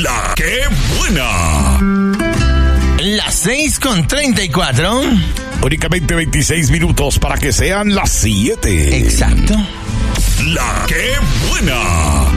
La que buena. Las 6:34. Únicamente 26 minutos para que sean las 7. Exacto. La que buena.